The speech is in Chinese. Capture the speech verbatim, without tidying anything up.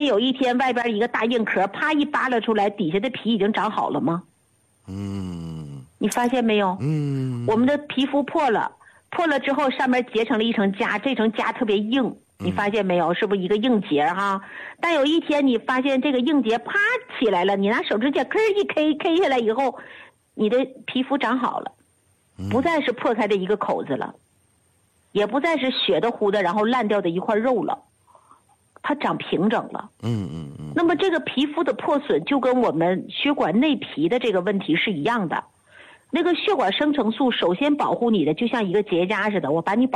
有一天外边一个大硬壳，啪一扒拉出来，底下的皮已经长好了吗？ 嗯， 你发现没有？ 嗯， 我们的皮肤破了，破了之后上面结成了一层痂，这层痂特别硬，你发现没有？是不是一个硬结哈？但有一天你发现这个硬结啪起来了，你拿手指甲吭一 K K 下来以后，你的皮肤长好了，不再是破开的一个口子了，也不再是血的糊的然后烂掉的一块肉了，它长平整了。 嗯嗯嗯。 那么这个皮肤的破损就跟我们血管内皮的这个问题是一样的。那个血管生成素首先保护你的就像一个结痂似的，我把你保